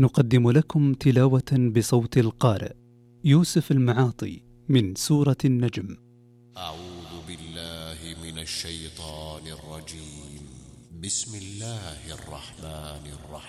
نقدم لكم تلاوة بصوت القارئ يوسف المعاطي من سورة النجم. أعوذ بالله من الشيطان الرجيم. بسم الله الرحمن الرحيم.